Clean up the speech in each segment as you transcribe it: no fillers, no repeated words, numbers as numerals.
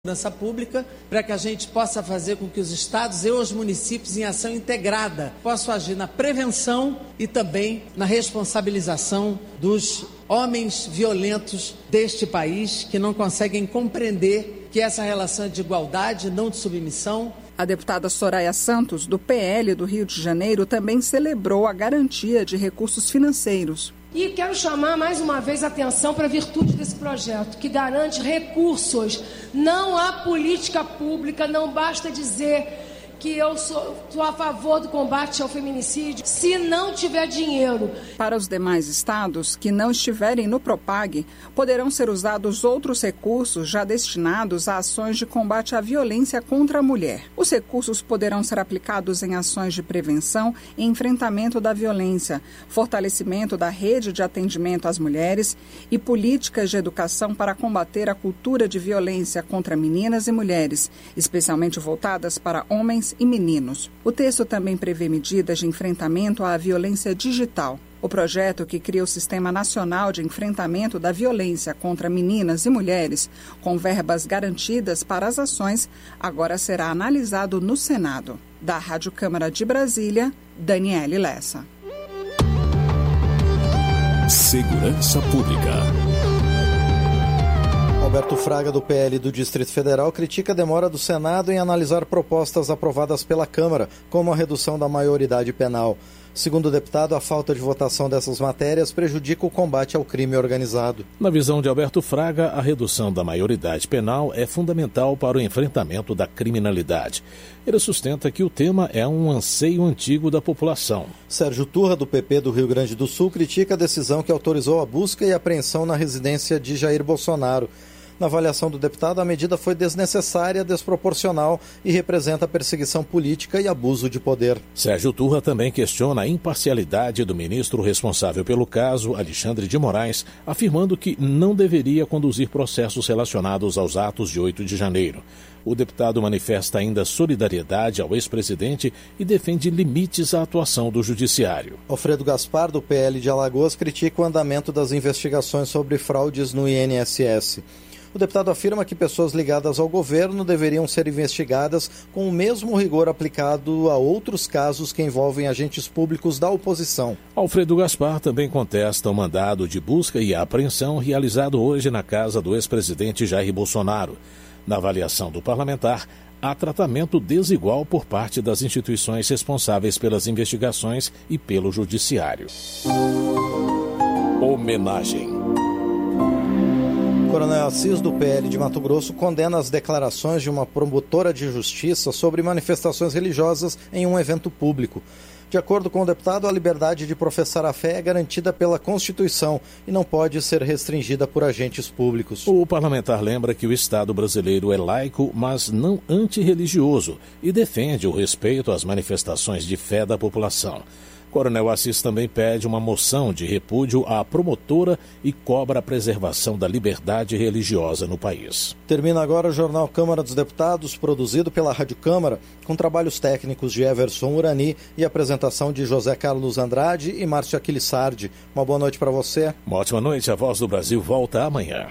Segurança pública, para que a gente possa fazer com que os estados e os municípios, em ação integrada, possam agir na prevenção e também na responsabilização dos homens violentos deste país, que não conseguem compreender que essa relação é de igualdade, não de submissão. A deputada Soraya Santos, do PL do Rio de Janeiro, também celebrou a garantia de recursos financeiros. E quero chamar mais uma vez a atenção para a virtude desse projeto, que garante recursos. Não há política pública, não basta dizer que eu sou a favor do combate ao feminicídio, se não tiver dinheiro. Para os demais estados que não estiverem no Propag, poderão ser usados outros recursos já destinados a ações de combate à violência contra a mulher. Os recursos poderão ser aplicados em ações de prevenção e enfrentamento da violência, fortalecimento da rede de atendimento às mulheres e políticas de educação para combater a cultura de violência contra meninas e mulheres, especialmente voltadas para homens e meninos. O texto também prevê medidas de enfrentamento à violência digital. O projeto, que cria o Sistema Nacional de Enfrentamento da Violência contra Meninas e Mulheres, com verbas garantidas para as ações, agora será analisado no Senado. Da Rádio Câmara de Brasília, Daniele Lessa. Segurança Pública. Alberto Fraga, do PL do Distrito Federal, critica a demora do Senado em analisar propostas aprovadas pela Câmara, como a redução da maioridade penal. Segundo o deputado, a falta de votação dessas matérias prejudica o combate ao crime organizado. Na visão de Alberto Fraga, a redução da maioridade penal é fundamental para o enfrentamento da criminalidade. Ele sustenta que o tema é um anseio antigo da população. Sérgio Turra, do PP do Rio Grande do Sul, critica a decisão que autorizou a busca e apreensão na residência de Jair Bolsonaro. Na avaliação do deputado, a medida foi desnecessária, desproporcional e representa perseguição política e abuso de poder. Sérgio Turra também questiona a imparcialidade do ministro responsável pelo caso, Alexandre de Moraes, afirmando que não deveria conduzir processos relacionados aos atos de 8 de janeiro. O deputado manifesta ainda solidariedade ao ex-presidente e defende limites à atuação do judiciário. Alfredo Gaspar, do PL de Alagoas, critica o andamento das investigações sobre fraudes no INSS. O deputado afirma que pessoas ligadas ao governo deveriam ser investigadas com o mesmo rigor aplicado a outros casos que envolvem agentes públicos da oposição. Alfredo Gaspar também contesta o mandado de busca e apreensão realizado hoje na casa do ex-presidente Jair Bolsonaro. Na avaliação do parlamentar, há tratamento desigual por parte das instituições responsáveis pelas investigações e pelo judiciário. Homenagem. Coronel Assis, do PL de Mato Grosso, condena as declarações de uma promotora de justiça sobre manifestações religiosas em um evento público. De acordo com o deputado, a liberdade de professar a fé é garantida pela Constituição e não pode ser restringida por agentes públicos. O parlamentar lembra que o Estado brasileiro é laico, mas não antirreligioso, e defende o respeito às manifestações de fé da população. Coronel Assis também pede uma moção de repúdio à promotora e cobra a preservação da liberdade religiosa no país. Termina agora o Jornal Câmara dos Deputados, produzido pela Rádio Câmara, com trabalhos técnicos de Everson Urani e apresentação de José Carlos Andrade e Márcio Aquilissardi. Uma boa noite para você. Uma ótima noite. A Voz do Brasil volta amanhã.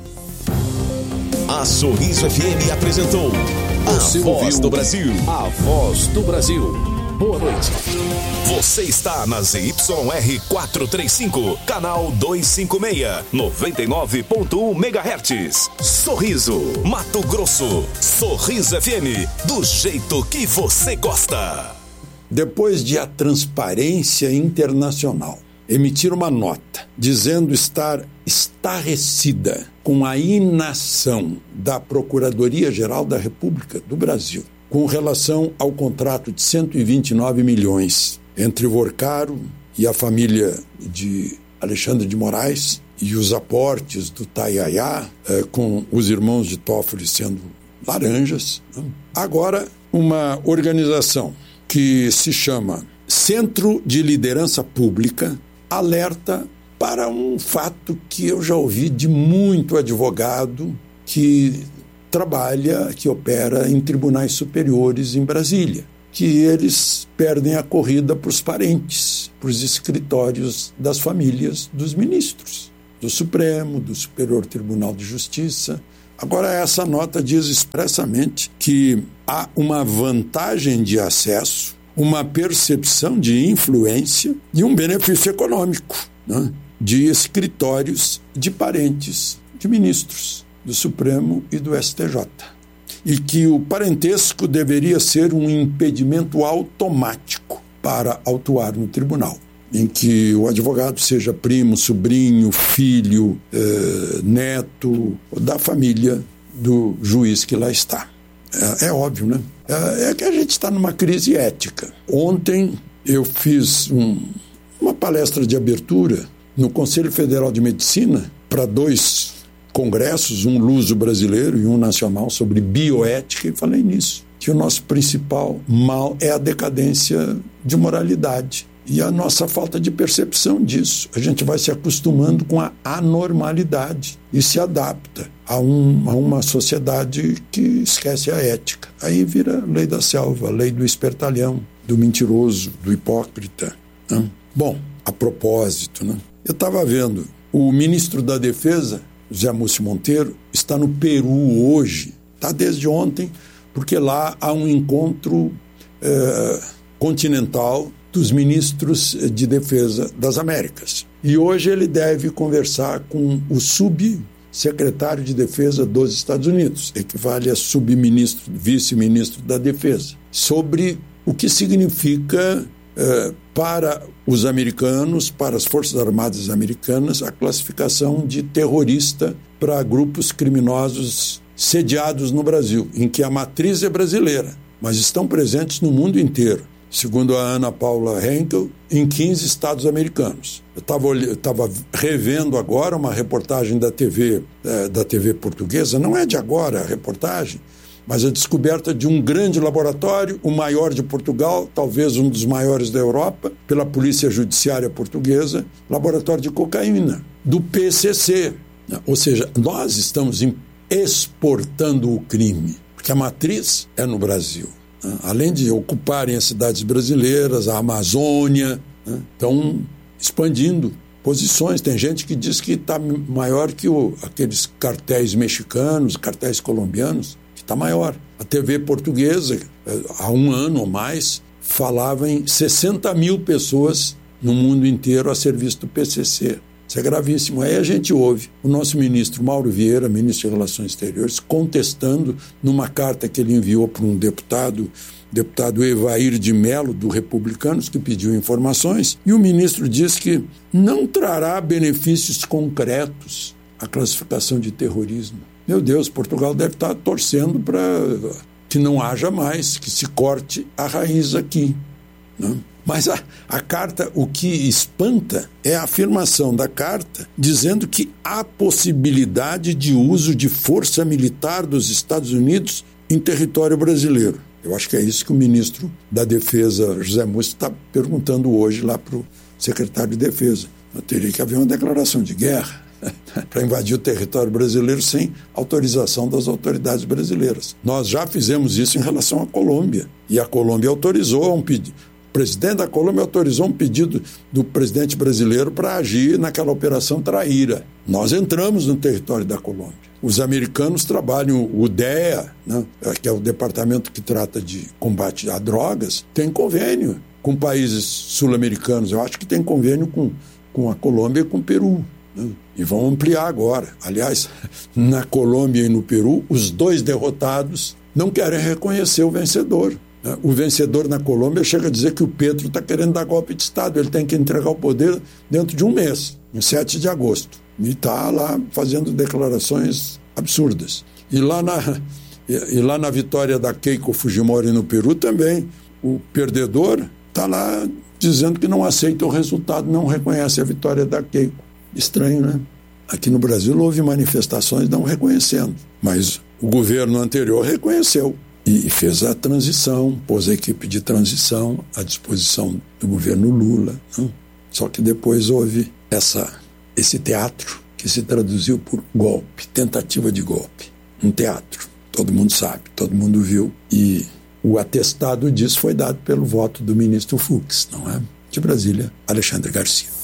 A Sorriso FM apresentou A Voz do Brasil. A Voz do Brasil. Boa noite. Você está na ZYR 435, canal 256, 99.1 MHz. Sorriso, Mato Grosso. Sorriso FM, do jeito que você gosta. Depois de a Transparência Internacional emitir uma nota dizendo estar estarrecida com a inação da Procuradoria-Geral da República do Brasil com relação ao contrato de 129 milhões entre Vorcaro e a família de Alexandre de Moraes e os aportes do Taiaiá, com os irmãos de Toffoli sendo laranjas. Agora, uma organização que se chama Centro de Liderança Pública alerta para um fato que eu já ouvi de muito advogado que trabalha, que opera em tribunais superiores em Brasília, que eles perdem a corrida para os parentes, para os escritórios das famílias dos ministros, do Supremo, do Superior Tribunal de Justiça, Agora, essa nota diz expressamente que há uma vantagem de acesso, uma percepção de influência e um benefício econômico, né, de escritórios de parentes de ministros do Supremo e do STJ. E que o parentesco deveria ser um impedimento automático para autuar no tribunal, em que o advogado seja primo, sobrinho, filho, neto da família do juiz que lá está. É óbvio, né? É que a gente está numa crise ética. Ontem eu fiz uma palestra de abertura no Conselho Federal de Medicina para 2 congressos, um luso-brasileiro e um nacional, sobre bioética, e falei nisso, que o nosso principal mal é a decadência de moralidade e a nossa falta de percepção disso. A gente vai se acostumando com a anormalidade e se adapta a uma sociedade que esquece a ética. Aí vira lei da selva, lei do espertalhão, do mentiroso, do hipócrita, né? Bom, a propósito, né? Eu estava vendo, o ministro da Defesa, José Múcio Monteiro, está no Peru hoje, está desde ontem, porque lá há um encontro continental dos ministros de defesa das Américas. E hoje ele deve conversar com o subsecretário de defesa dos Estados Unidos, equivale a subministro, vice-ministro da defesa, sobre o que significa para os americanos, para as Forças Armadas americanas, a classificação de terrorista para grupos criminosos sediados no Brasil, em que a matriz é brasileira, mas estão presentes no mundo inteiro. Segundo a Ana Paula Henkel, em 15 estados americanos. Eu estava revendo agora uma reportagem da TV portuguesa, não é de agora a reportagem, mas a descoberta de um grande laboratório, o maior de Portugal, talvez um dos maiores da Europa, pela Polícia Judiciária Portuguesa, laboratório de cocaína, do PCC. Ou seja, nós estamos exportando o crime, porque a matriz é no Brasil. Além de ocuparem as cidades brasileiras, a Amazônia, estão expandindo posições. Tem gente que diz que está maior que aqueles cartéis mexicanos, cartéis colombianos, que está maior. A TV portuguesa, há 1 ano ou mais, falava em 60 mil pessoas no mundo inteiro a serviço do PCC. Isso é gravíssimo. Aí a gente ouve o nosso ministro Mauro Vieira, ministro de Relações Exteriores, contestando numa carta que ele enviou para um deputado Evair de Mello, do Republicanos, que pediu informações, e o ministro diz que não trará benefícios concretos a classificação de terrorismo. Meu Deus, Portugal deve estar torcendo para que não haja mais, que se corte a raiz aqui, né? Mas a carta, o que espanta é a afirmação da carta dizendo que há possibilidade de uso de força militar dos Estados Unidos em território brasileiro. Eu acho que é isso que o ministro da Defesa, José Múcio, está perguntando hoje lá para o secretário de Defesa. Teria que haver uma declaração de guerra para invadir o território brasileiro sem autorização das autoridades brasileiras. Nós já fizemos isso em relação à Colômbia, e a Colômbia autorizou um pedido. O presidente da Colômbia autorizou um pedido do presidente brasileiro para agir naquela operação Traíra. Nós entramos no território da Colômbia. Os americanos trabalham, o DEA, né, que é o departamento que trata de combate a drogas, tem convênio com países sul-americanos. Eu acho que tem convênio com a Colômbia e com o Peru, né? E vão ampliar agora. Aliás, na Colômbia e no Peru, os 2 derrotados não querem reconhecer o vencedor. O vencedor na Colômbia chega a dizer que o Petro está querendo dar golpe de Estado. Ele tem que entregar o poder dentro de 1 mês, em 7 de agosto. E está lá fazendo declarações absurdas. E lá na vitória da Keiko Fujimori no Peru também, o perdedor está lá dizendo que não aceita o resultado, não reconhece a vitória da Keiko. Estranho, né? Aqui no Brasil houve manifestações não reconhecendo, mas o governo anterior reconheceu. E fez a transição, pôs a equipe de transição à disposição do governo Lula, não? Só que depois houve esse teatro que se traduziu por golpe, tentativa de golpe. Um teatro, todo mundo sabe, todo mundo viu. E o atestado disso foi dado pelo voto do ministro Fux, não é? De Brasília, Alexandre Garcia.